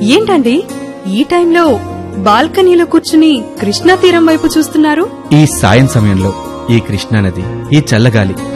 ఏంటండి ఈ టైంలో బాల్కనీలో కూర్చుని కృష్ణా తీరం వైపు చూస్తున్నారు? ఈ సాయం సమయంలో ఈ కృష్ణానది, ఈ చల్లగాలి